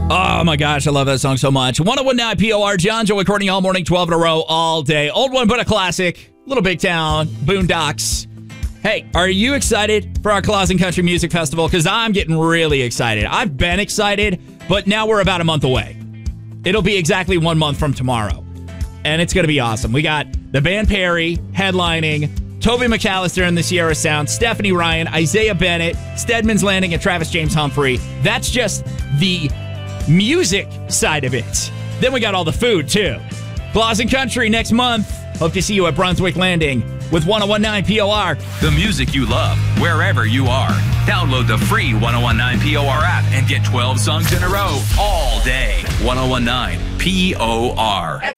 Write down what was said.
Oh my gosh, I love that song so much. 1019 POR, John Joe recording all morning, 12 in a row, all day. Old one, but a classic. Little Big Town, Boondocks. Hey, are you excited for our Clausen Country Music Festival? Because I'm getting really excited. I've been excited, but now we're about a month away. It'll be exactly 1 month from tomorrow. And it's going to be awesome. We got the band Perry headlining, Toby McAllister and the Sierra Sound, Stephanie Ryan, Isaiah Bennett, Stedman's Landing, and Travis James Humphrey. That's just the music side of it. Then we got all the food, too. Clausen Country next month. Hope to see you at Brunswick Landing with 1019 POR. The music you love, wherever you are. Download the free 1019 POR app and get 12 songs in a row all day. 1019 POR.